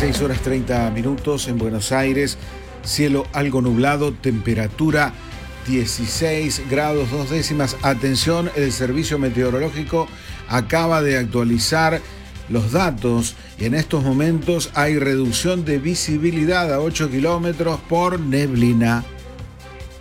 16 horas 30 minutos en Buenos Aires, cielo algo nublado, temperatura 16 grados 2 décimas. Atención, el servicio meteorológico acaba de actualizar los datos y en estos momentos hay reducción de visibilidad a 8 kilómetros por neblina.